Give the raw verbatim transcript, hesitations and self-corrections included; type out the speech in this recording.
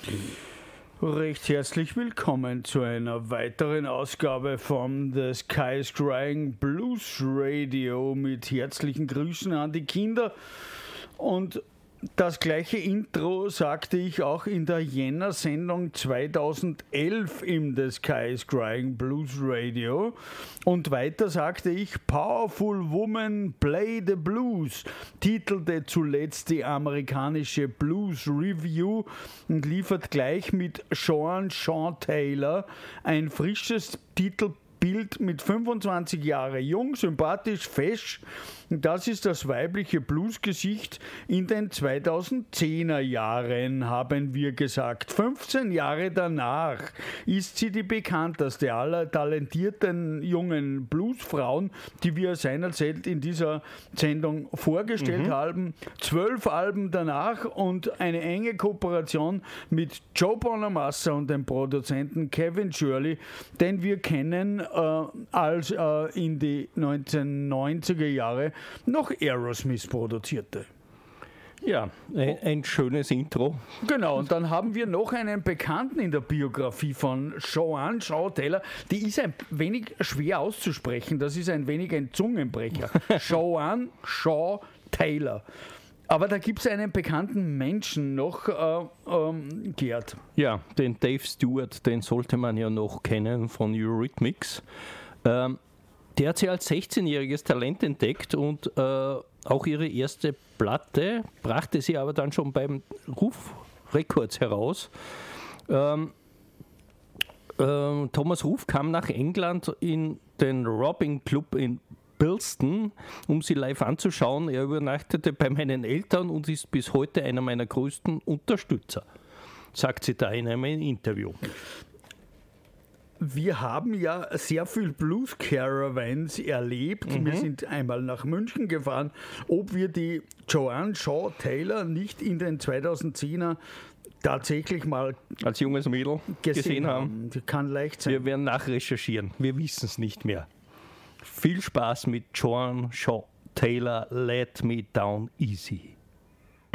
Recht herzlich willkommen zu einer weiteren Ausgabe von The Sky is Crying Blues Radio mit herzlichen Grüßen an die Kinder. Und das gleiche Intro sagte ich auch in der Jänner-Sendung zweitausendelf im The Sky is Crying Blues Radio. Und weiter sagte ich, Powerful Woman Play the Blues, titelte zuletzt die amerikanische Blues Review und liefert gleich mit Sean Sean Taylor ein frisches Titelbild mit fünfundzwanzig Jahre jung, sympathisch, fesch. Das ist das weibliche Bluesgesicht in den zweitausendzehner Jahren, haben wir gesagt. fünfzehn Jahre danach ist sie die bekannteste aller talentierten jungen Bluesfrauen, die wir seinerzeit in dieser Sendung vorgestellt mhm. haben. Zwölf Alben danach und eine enge Kooperation mit Joe Bonamassa und dem Produzenten Kevin Shirley, den wir kennen äh, als äh, in die neunzehnhundertneunziger Jahre noch Aerosmith produzierte. Ja, ein, ein schönes Intro. Genau, und dann haben wir noch einen Bekannten in der Biografie von Sean Sean Taylor. Die ist ein wenig schwer auszusprechen, das ist ein wenig ein Zungenbrecher. Sean Sean Taylor. Aber da gibt es einen bekannten Menschen noch, äh, ähm, Gerd. Ja, den Dave Stewart, den sollte man ja noch kennen von Eurythmics. Ähm, Der hat sie als sechzehnjähriges Talent entdeckt und äh, auch ihre erste Platte brachte sie aber dann schon beim Ruf Records heraus. Ähm, äh, Thomas Ruf kam nach England in den Robin Club in Bilston, um sie live anzuschauen. Er übernachtete bei meinen Eltern und ist bis heute einer meiner größten Unterstützer, sagt sie da in einem Interview. Wir haben ja sehr viel Blues Caravans erlebt. Mhm. Wir sind einmal nach München gefahren. Ob wir die Joan Sean Taylor nicht in den zweitausendzehner tatsächlich mal als junges Mädel gesehen, gesehen haben, haben. Kann leicht sein. Wir werden nachrecherchieren. Wir wissen es nicht mehr. Viel Spaß mit Joan Sean Taylor, Let Me Down Easy.